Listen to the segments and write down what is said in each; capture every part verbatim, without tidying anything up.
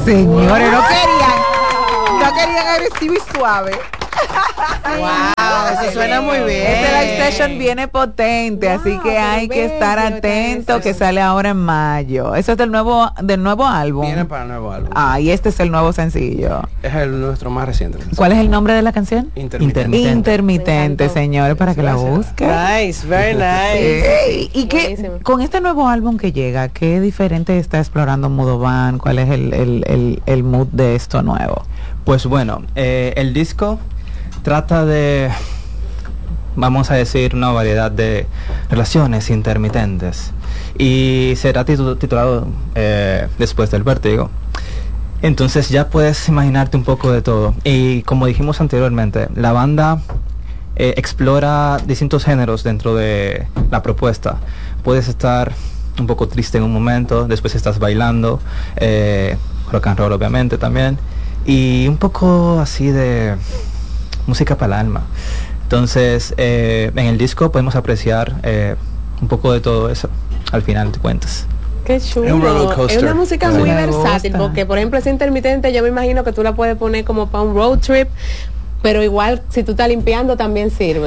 Señores, no querían, no querían agresivo y suave. Wow, eso suena muy bien. Este live session viene potente, wow, así que hay que estar atento, que sale ahora en mayo. Eso es del nuevo del nuevo álbum. Viene para el nuevo álbum. Ah, y este es el nuevo sencillo. Es el nuestro más reciente. ¿Cuál es el nombre de la canción? Intermitente. Intermitente, señores, para que Gracias. la busquen. Nice, very nice. Sí. Y que con este nuevo álbum que llega, ¿qué diferente está explorando Mudovan? ¿Cuál es el, el, el, el mood de esto nuevo? Pues bueno, eh, el disco trata de, vamos a decir, una variedad de relaciones intermitentes y será titu- titulado eh, Después del Vértigo. Entonces ya puedes imaginarte un poco de todo. Y como dijimos anteriormente, la banda eh, explora distintos géneros dentro de la propuesta. Puedes estar un poco triste en un momento, después estás bailando, eh, rock and roll obviamente también, y un poco así de música para el alma. Entonces eh, en el disco podemos apreciar eh, un poco de todo eso al final de cuentas. Qué chulo. Es un roller coaster. Es una música Sí. muy Me versátil, gusta. porque por ejemplo ese intermitente yo me imagino que tú la puedes poner como para un road trip, pero igual si tú estás limpiando también sirve.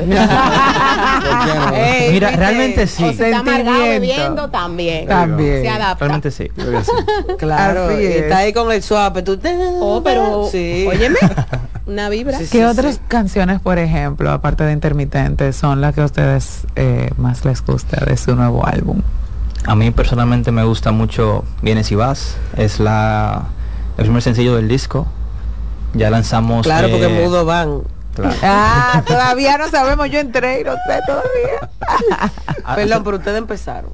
Ey, Mira, ¿viste? realmente sí. O si está amargado Sentimiento. bebiendo también. También. Se adapta. Realmente sí. Creo que sí. Claro, Así y es. está ahí con el suave, tú te... Oh, pero sí. óyeme, una vibra. Sí, ¿Qué sí, otras sí. canciones, por ejemplo, aparte de Intermitente, son las que a ustedes eh, más les gusta de su nuevo álbum? A mí personalmente me gusta mucho Vienes y Vas. Es la el primer sencillo del disco. Ya lanzamos. Claro, porque eh, mudo van. claro. Ah, todavía no sabemos, yo entré y no sé todavía. Perdón, pero ustedes empezaron.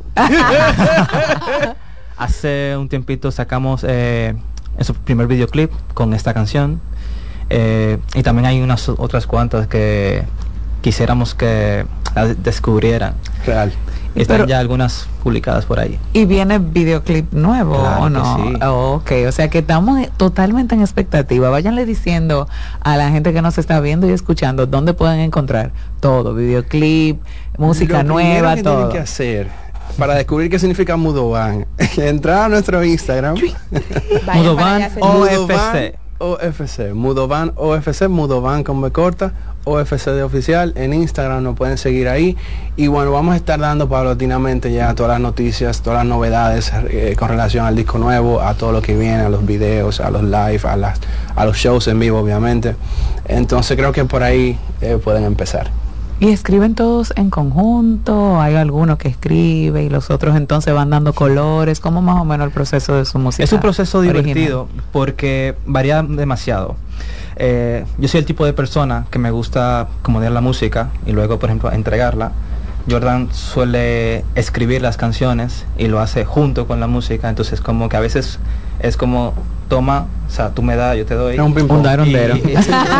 Hace un tiempito sacamos eh, su primer videoclip con esta canción. Eh, y también hay unas o- otras cuantas que quisiéramos que las descubrieran. Real. Están Pero- ya algunas publicadas por ahí. ¿Y viene videoclip nuevo Claro o que no? sí. Oh, ok, o sea que estamos totalmente en expectativa. Váyanle diciendo a la gente que nos está viendo y escuchando dónde pueden encontrar todo, videoclip, música Lo nueva, primero que todo. tienen que hacer para descubrir qué significa Mudovan, entrar a nuestro Instagram. Vayan Mudovan para allá, o señor. F C. O F C, Mudovan O F C, Mudovan con B corta, O F C de oficial. En Instagram nos pueden seguir ahí. Y bueno, vamos a estar dando paulatinamente ya todas las noticias, todas las novedades eh, con relación al disco nuevo, a todo lo que viene, a los videos, a los live, a, las, a los shows en vivo, obviamente. Entonces creo que por ahí eh, pueden empezar. ¿Y escriben todos en conjunto? ¿Hay alguno que escribe y los otros entonces van dando colores? ¿Cómo más o menos el proceso de su música? Es un proceso original? divertido porque varía demasiado. Eh, yo soy el tipo de persona que me gusta componer la música y luego, por ejemplo, entregarla. Jordan suele escribir las canciones y lo hace junto con la música, entonces como que a veces es como toma, o sea, tú me das, yo te doy. Es un ping-pong. Un darondero. Y-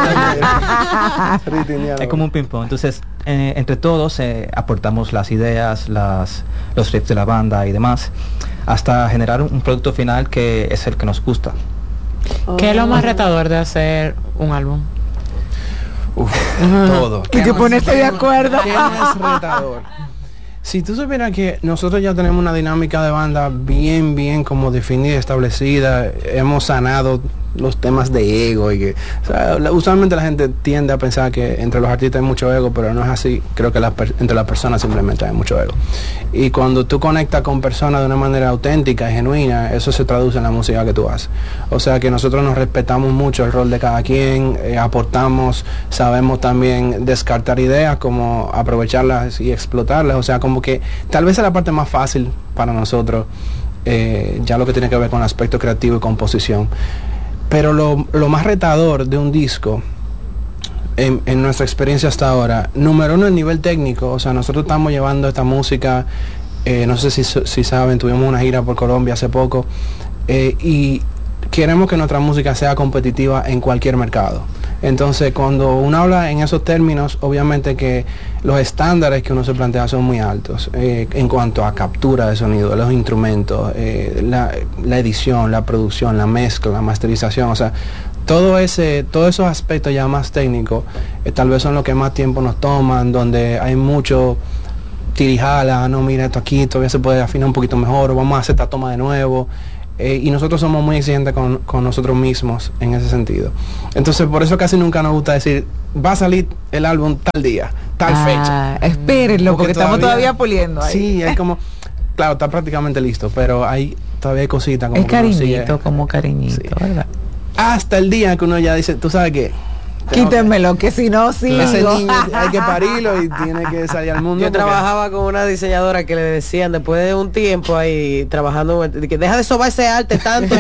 Ritiniano. Es como un ping-pong. Entonces, eh, entre todos eh, aportamos las ideas, las, los riffs de la banda y demás, hasta generar un producto final que es el que nos gusta. ¿Qué es lo más retador de hacer un álbum? Uf, todo. Y que ponerse de acuerdo. ¿Qué más retador? Si tú supieras que nosotros ya tenemos una dinámica de banda bien, bien como definida, establecida, hemos sanado los temas de ego y que, o sea, la- usualmente la gente tiende a pensar que entre los artistas hay mucho ego, pero no es así. Creo que las per- entre las personas simplemente hay mucho ego. Y cuando tú conectas con personas de una manera auténtica y genuina, eso se traduce en la música que tú haces. O sea que nosotros nos respetamos mucho el rol de cada quien, eh, aportamos, sabemos también descartar ideas, como aprovecharlas y explotarlas. O sea, como que tal vez es la parte más fácil para nosotros, eh, ya lo que tiene que ver con el aspecto creativo y composición. Pero lo, lo más retador de un disco, en, en nuestra experiencia hasta ahora, número uno, el nivel técnico. O sea, nosotros estamos llevando esta música, eh, no sé si, si saben, tuvimos una gira por Colombia hace poco, eh, y queremos que nuestra música sea competitiva en cualquier mercado. Entonces, cuando uno habla en esos términos, obviamente que los estándares que uno se plantea son muy altos eh, en cuanto a captura de sonido, los instrumentos, eh, la, la edición, la producción, la mezcla, la masterización, o sea, todo ese, todos esos aspectos ya más técnicos, eh, tal vez son los que más tiempo nos toman, donde hay mucho tirijala, no, mira esto aquí, todavía se puede afinar un poquito mejor, o vamos a hacer esta toma de nuevo. eh, y nosotros somos muy exigentes con, con nosotros mismos en ese sentido. Entonces por eso casi nunca nos gusta decir, va a salir el álbum tal día, tal Ah, fecha. espérenlo, porque, estamos todavía puliendo ahí. Sí, es como, claro, está prácticamente listo, pero hay todavía hay cositas como Es que uno cariñito, sigue. como cariñito, Sí. ¿verdad? Hasta el día que uno ya dice, tú sabes qué, tengo que- Quítemelo, que si no sigo. ese niño hay que parirlo y tiene que salir al mundo. Yo porque- trabajaba con una diseñadora que le decían después de un tiempo ahí trabajando de que deja de sobar ese arte tanto,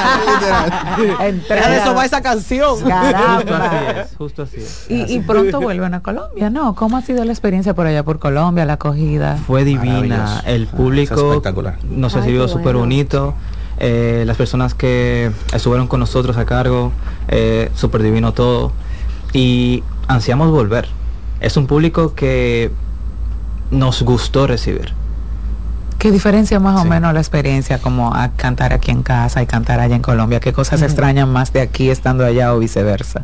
deja de sobar esa canción. Justo Caramba. así es, justo así es. Y, y pronto vuelven a Colombia, ¿no? ¿Cómo ha sido la experiencia por allá por Colombia, la acogida? Fue divina, Maravilloso. el Es público espectacular. nos Ay, recibió qué súper bueno. bonito, eh, las personas que estuvieron con nosotros a cargo, eh, súper divino todo, y ansiamos volver. Es un público que nos gustó recibir. ¿Qué diferencia más o Sí. menos la experiencia como a cantar aquí en casa y cantar allá en Colombia? ¿Qué cosas extrañan más de aquí estando allá o viceversa?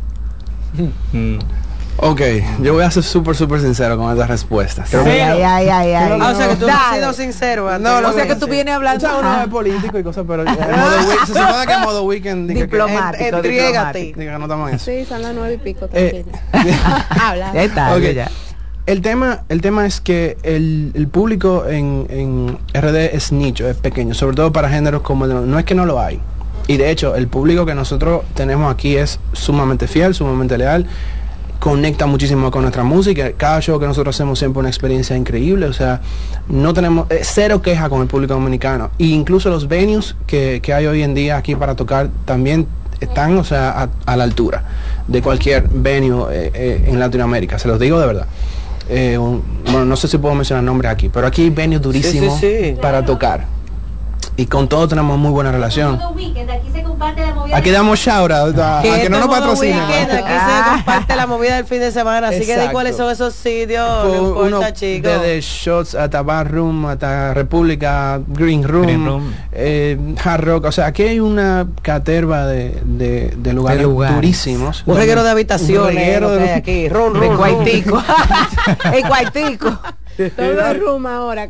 Mm. Ok, yo voy a ser súper, súper sincero con estas respuestas. Ay, ay, ay, ay, ay. Ah, o sea que tú no has Dale. sido sincero. antes. No, O sea que tú Sí. vienes O hablando sea, uno ah, es político y cosas, pero el modo week- se supone que el modo weekend diga que, diplomático, En- entrégate. diplomático. diga que no estamos en eso. Sí, son las nueve y pico, Eh, tranquilo. Habla. Ya está, Ok. ya. El tema, el tema es que el, el público en, en R D es nicho, es pequeño, sobre todo para géneros como el, no es que no lo hay. Y de hecho, el público que nosotros tenemos aquí es sumamente fiel, sumamente leal, conecta muchísimo con nuestra música. Cada show que nosotros hacemos siempre una experiencia increíble, o sea, no tenemos eh, cero queja con el público dominicano. E incluso los venues que, que hay hoy en día aquí para tocar también están, o sea, a, a la altura de cualquier venue eh, eh, en Latinoamérica, se los digo de verdad. Eh, un- bueno, no sé si puedo mencionar nombres aquí, pero aquí hay venues durísimos Sí, sí, sí. para tocar. Y con todo tenemos muy buena relación. Modo Weekend, aquí se comparte la movida. Aquí damos shout out, a- Que aunque no esto nos es modo patrocinen. weekend, ¿no? aquí se comparte la movida del fin de semana, así que di Exacto. cuáles son esos sitios, no Fue importa, uno chicos. desde Shots hasta Bar Room, hasta República, Green Room, Green Room. eh, Hard Rock. O sea, aquí hay una caterva de, de, de lugares, De lugares. durísimos. Un reguero de Un habitaciones, reguero lo que de- hay aquí, ron, De ron, ron. Guaitico. El Guaitico. Todo es room ahora.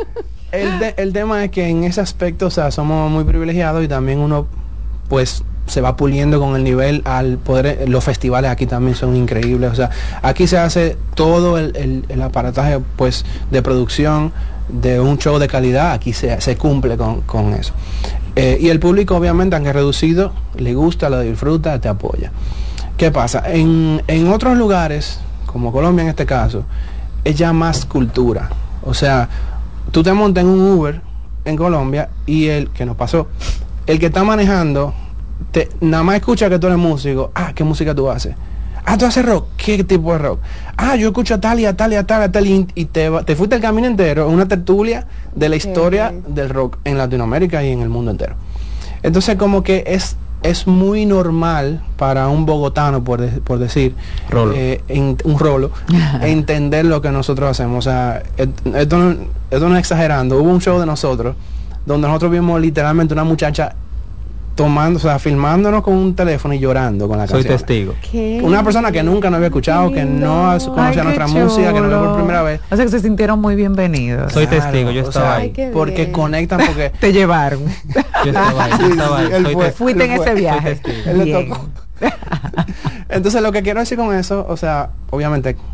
El, de- el tema es que en ese aspecto, o sea, somos muy privilegiados y también uno, pues, se va puliendo con el nivel al poder. Los festivales aquí también son increíbles, o sea, aquí se hace todo el, el- el aparataje, pues, de producción de un show de calidad, aquí se, se cumple con, con eso. Eh, y el público, obviamente, aunque reducido, le gusta, lo disfruta, te apoya. ¿Qué pasa? En, en otros lugares, como Colombia en este caso, es ya más cultura. O sea, tú te montas en un Uber en Colombia y el que nos pasó, el que está manejando, te, nada más escucha que tú eres músico. Ah, ¿qué música tú haces? Ah, tú haces rock. ¿Qué tipo de rock? Ah, yo escucho a tal y a tal y a tal y a tal y, y te, va- te fuiste el camino entero, una tertulia de la historia bien. del rock en Latinoamérica y en el mundo entero. Entonces como que es es muy normal para un bogotano, por, de- por decir, Rolo. eh, en- un rolo, entender lo que nosotros hacemos. O sea, et- esto, no- esto no es exagerando. Hubo un show de nosotros donde nosotros vimos literalmente una muchacha tomando, o sea, filmándonos con un teléfono y llorando con la Soy canción. testigo. Una persona que nunca nos había escuchado, que no Ay, conocía qué nuestra música, que nos vio por chulo. primera vez. O sea que se sintieron muy bienvenidos. Soy testigo, yo o estaba sea, ahí. Ay, qué porque bien. conectan, porque Te llevaron. Yo estaba ahí, yo estaba ahí. Sí, sí, él Soy fue. testigo. Fuiste en Él fue. ese viaje. testigo. Él le Bien. tocó. Entonces lo que quiero decir con eso, o sea, obviamente